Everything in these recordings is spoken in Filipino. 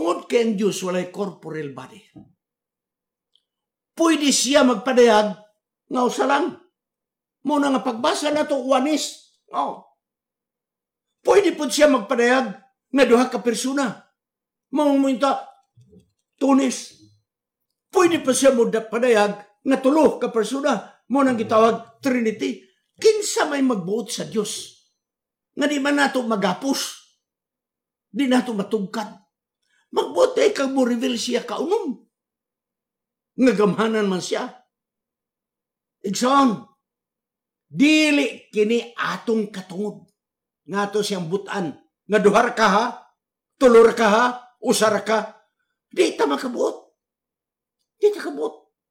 Tungod kay ang Diyos walay corporeal body. Pwede siya magpadayag nga usa lang. Muna nga pagbasa na to wanis. Pwede po siya magpadayag nga duha ka persona. Mamunta tunis. Pwede pa siya magpadayag nga tulo ka persona. Muna gitawag Trinity. Kinsa may magbuot sa Diyos. Nga di man nato magapos. Di nato matugkad. Magbuot ay kang mo reveal siya kaunom. Ngagamhanan man siya. Igsoon, dili kini atong katungod. Nga to siyang butan. Nga duhar ka ha, tulor ka ha, usar ka. Di ta makabuot. Di ta kabuot.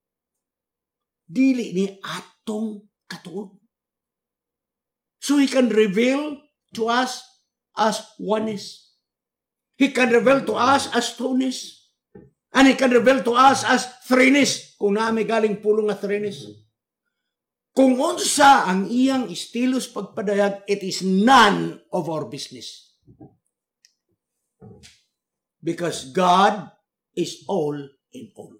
Dili ni atong katungod. So he can reveal to us as oneness. He can reveal to us as two-ness. And He can reveal to us as threeness. Kung namin galing pulong nga threeness. Kung unsa ang iyang estilos pagpadayag, it is none of our business. Because God is all in all.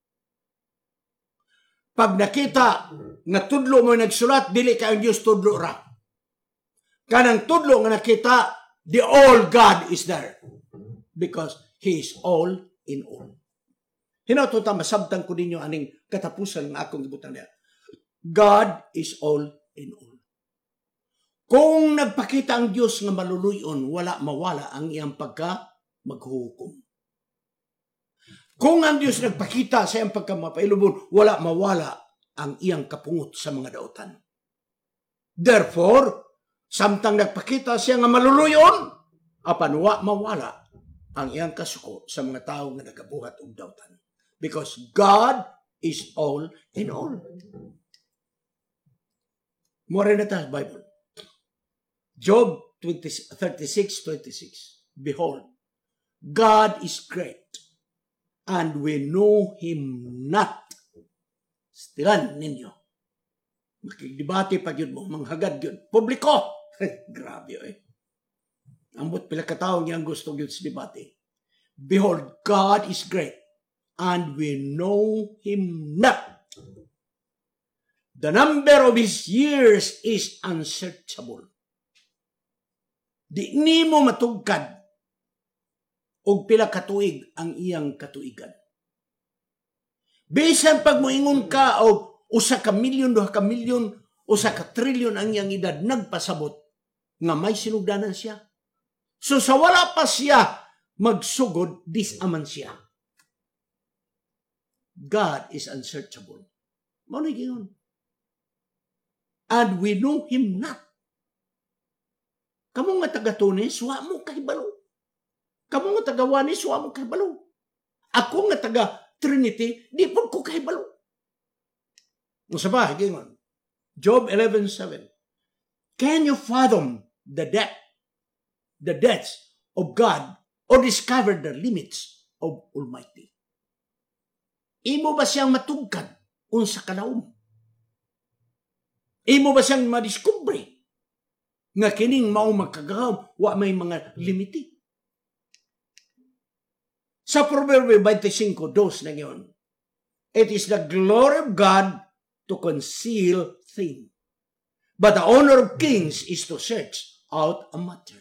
Pag nakita nga tudlo mo nagsulat, dili ka ang Diyos tudlo ra. Kanang tudlo nga nakita, the all God is there. Because He is all in all. Hinauto ta masabtan ko ninyo aning katapusan ng akong gibutan niya. God is all in all. Kung nagpakita ang Diyos nga maluluyon, wala mawala ang iyang maghuhukom. Kung ang Diyos nagpakita sa iyang pagkamapailubo, wala mawala ang iyang kapungot sa mga dautan. Therefore, samtang nagpakita siya nga maluluyon, apan wa mawala ang iyang kasuko sa mga tao nga nagabuhat og dautan. Because God is all in all. More na tayo Bible. Job 36:26. Behold, God is great, and we know Him not. Stilan ninyo. Makikidebate pa yun mo, manghagad yun. Publiko! Grabe eh. Ambot pila kataong niyang gusto yun sa debate. Behold, God is great, and we know Him not. The number of His years is unsearchable. Di nimo matugkad og pila katuig ang iyang katuigan. Bisan pag moingon ka og 1 ka milyon, 2 ka milyon, 1 ka trilyon ang iyang edad, nagpasabot nga may sinugdanan siya. So sa wala pa siya magsugod, disaman siya. God is unsearchable. Mao ni giyon. And we know Him not. Kamu nga taga-Tunis, wa mo kahibalo. Kamu nga taga-Wanis, wa mo kahibalo. Ako nga taga-Trinity, di po ko kahibalo. Masaba, gingon. Job 11:7. Can you fathom the depths of God or discover the limits of Almighty? Imo ba siyang matugkad unsa kalaom? Imo ba siyang madiskubre nga kining mao magkagahom, wa may mga limiti? Sa Proverbio 25:2 na ngayon, it is the glory of God to conceal things, but the honor of kings is to search out a matter.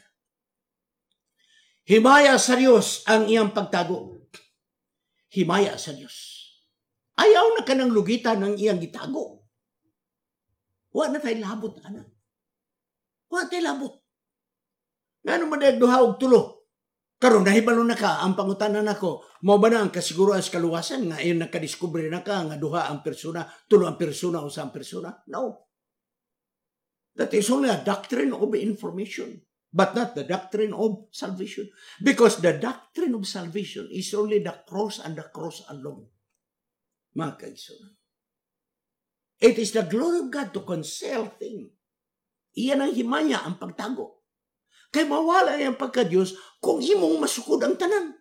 Himaya sa Diyos ang iyang pagtago. Himaya sa Diyos. Ayaw na ka ng lugitan ng iyang gitago. Wa na tayo labot, anak. Wa tayo labot. Nga naman dahil duha og tulo. Karon nahibalo na ka, ang pangutanan nako, mao ba na ang kasiguruan sa kaluwasan nga iyon nakadiskubre na ka nga duha ang persona, tulo ang persona o sa persona? No. That is only a doctrine of information, but not the doctrine of salvation. Because the doctrine of salvation is only the cross and the cross alone. Mga kaigsoon. It is the glory of God to conceal things. Iyan ang himaya, ang pagtago. Kaya mawala yung pagka-Diyos kung imong masukod ang tanan.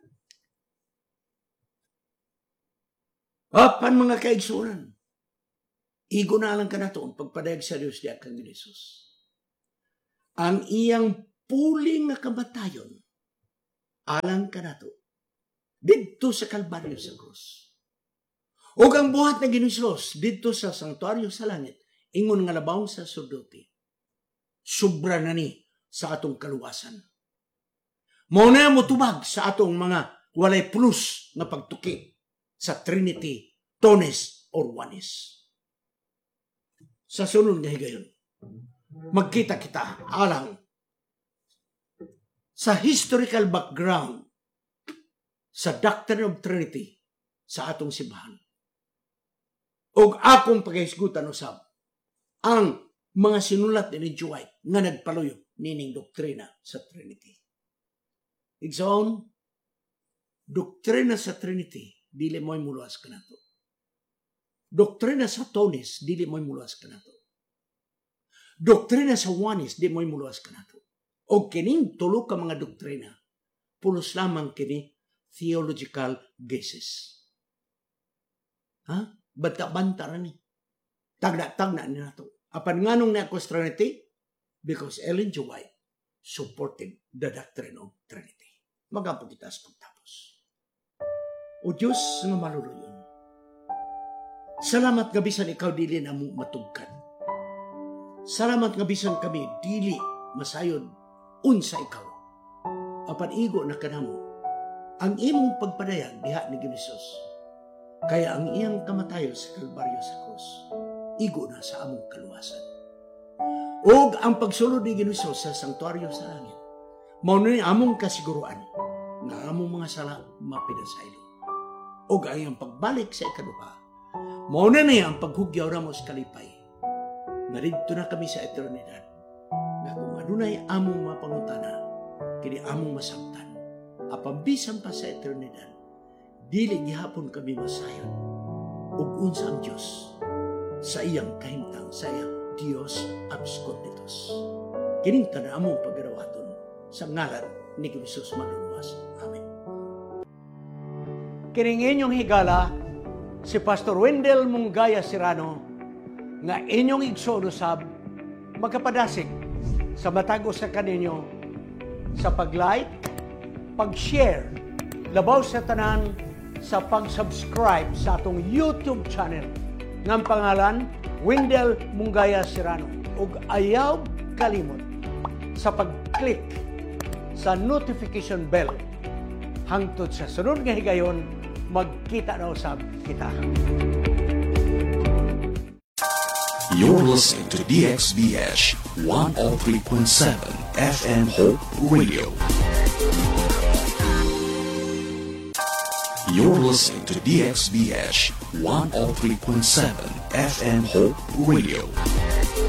Apan mga kaigsunan, igo na lang ka na ito ang pagpadayag sa Diyos di akang Jesus. Ang iyang puling na kamatayon, alang ka na ito, didto sa Kalbaryo sa krus. O ang buhat na Ginoos didto sa sanktuaryo sa langit, ingon nga labaw sa sacerdote, sobra na ni sa atong kaluwasan. Mao na motubag sa atong mga walay plus na pagtuki sa Trinity, Tones, or Oneness. Sa sunod nga higayon, magkita kita alang sa historical background sa Doctrine of Trinity sa atong simbahan. O akong paghisgutan usab ang mga sinulat ni G. White nga nagpaluyo nining doktrina sa Trinity. Igsoon, doktrina sa Trinity, dili mo'y muluwas ka nato. Doktrina sa Tones, dili mo'y muluwas ka nato. Doktrina sa Oneness, di mo'y muluwas ka nato. O kining tulo ka mga doktrina, pulos lamang kini theological guesses. Ha? Banta-banta na ni. Tagna-tagna ni nato. Apan nganong na ako sa Trinity? Because Ellen G. White supported the doctrine of Trinity. Magapo kita sa pagtapos. O Diyos na maluluyon, salamat nga bisan ikaw dili na mo matugkan. Salamat nga bisan kami dili masayod unsa ikaw. Apan igo na kanamo ang imong pagpadayag diha ni Ginoos. Kaya ang iyang kamatayon sa Kalbaryo sa krus, igo na sa among kaluwasan. Og ang pagsulod ni Ginoos sa sanktuaryo sa langit, mao ni among kasiguruan nga among mga sala mapinasaylo. Og ang iyang pagbalik sa ikaduha, mao na niya ang paghugyaw ramo sa kalipay. Narito na kami sa eternidad. Na kung adunay among mapangutana, kini among masabtan. Apabisan pa sa eternidad, dili gihapon kami masayon. Ug unsa ang Dios sa iyang kahimtang, sa iyang Dios absconditus. Kining tanan among pagarawaton sa ngalan ni Jesus manuluwas. Amen. Kining inyong higala si Pastor Wendell Mungaya Serrano nga inyong igsoon usab magkapadasig sa matag sa kaninyo sa pag-like, pag-share, labaw sa tanan sa pag-subscribe sa atong YouTube channel ng pangalan Wendell Mungaya Serrano ug ayaw kalimot sa pag-click sa notification bell hangtod sa sunod nga higayon magkita na usab kita. You're listening to DXBH 103.7 FM Hope Radio. You're listening to DXBH 103.7 FM Hope Radio.